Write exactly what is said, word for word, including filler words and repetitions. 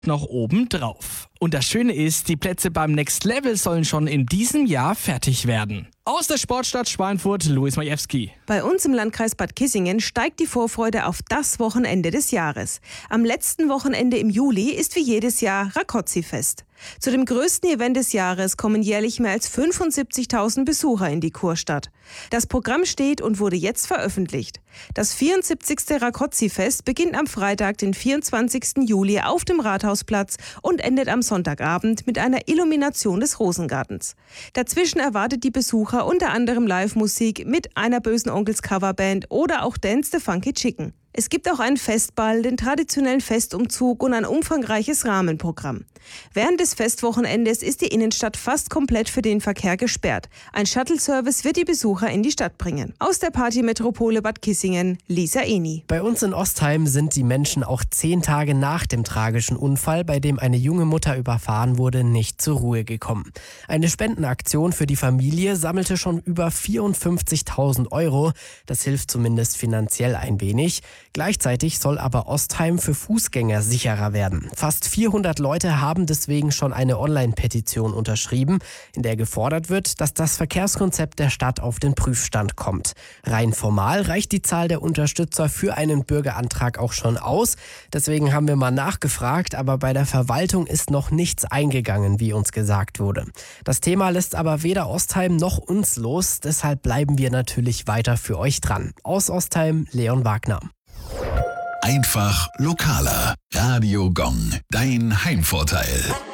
noch oben drauf. Und das Schöne ist, die Plätze beim Next Level sollen schon in diesem Jahr fertig werden. Aus der Sportstadt Schweinfurt, Luis Majewski. Bei uns im Landkreis Bad Kissingen steigt die Vorfreude auf das Wochenende des Jahres. Am letzten Wochenende im Juli ist wie jedes Jahr Rákóczi-Fest. Zu dem größten Event des Jahres kommen jährlich mehr als fünfundsiebzigtausend Besucher in die Kurstadt. Das Programm steht und wurde jetzt veröffentlicht. Das vierundsiebzigste Rákóczi-Fest beginnt am Freitag, den vierundzwanzigsten Juli auf dem Rathausplatz und endet am Sonntagabend mit einer Illumination des Rosengartens. Dazwischen erwartet die Besucher unter anderem Live-Musik mit einer Böhsen Onkelz Coverband oder auch Dance the Funky Chicken. Es gibt auch einen Festball, den traditionellen Festumzug und ein umfangreiches Rahmenprogramm. Während des Festwochenendes ist die Innenstadt fast komplett für den Verkehr gesperrt. Ein Shuttle-Service wird die Besucher in die Stadt bringen. Aus der Partymetropole Bad Kissingen, Lisa Eni. Bei uns in Ostheim sind die Menschen auch zehn Tage nach dem tragischen Unfall, bei dem eine junge Mutter überfahren wurde, nicht zur Ruhe gekommen. Eine Spendenaktion für die Familie sammelte schon über vierundfünfzigtausend Euro. Das hilft zumindest finanziell ein wenig. Gleichzeitig soll aber Ostheim für Fußgänger sicherer werden. Fast vierhundert Leute haben deswegen schon eine Online-Petition unterschrieben, in der gefordert wird, dass das Verkehrskonzept der Stadt auf den Prüfstand kommt. Rein formal reicht die Zahl der Unterstützer für einen Bürgerantrag auch schon aus. Deswegen haben wir mal nachgefragt, aber bei der Verwaltung ist noch nichts eingegangen, wie uns gesagt wurde. Das Thema lässt aber weder Ostheim noch uns los, deshalb bleiben wir natürlich weiter für euch dran. Aus Ostheim, Leon Wagner. Einfach lokaler. Radio Gong, dein Heimvorteil.